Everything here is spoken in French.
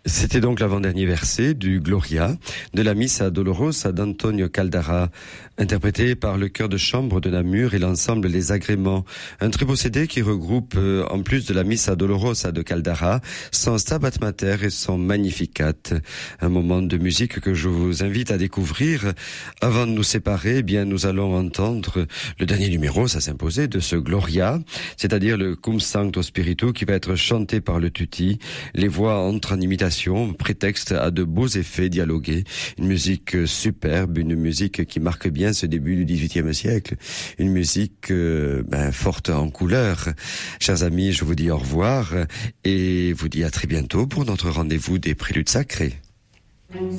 C'était donc l'avant-dernier verset du Gloria de la Missa Dolorosa d'Antonio Caldara, interprété par le chœur de chambre de Namur et l'ensemble Les Agréments. Un très beau CD qui regroupe, en plus de la Missa Dolorosa de Caldara, son Stabat Mater et son Magnificat. Un moment de musique que je vous invite à découvrir. Avant de nous séparer, eh bien, nous allons entendre le dernier numéro, ça s'imposait, de ce Gloria, c'est-à-dire le Cum Sancto Spiritu qui va être chanté par le Tutti. Les voix entrent en imitation, prétexte à de beaux effets dialogués, une musique superbe, une musique qui marque bien ce début du XVIIIe siècle, une musique forte en couleurs. Chers amis, je vous dis au revoir et vous dis à très bientôt pour notre rendez-vous des Préludes Sacrés.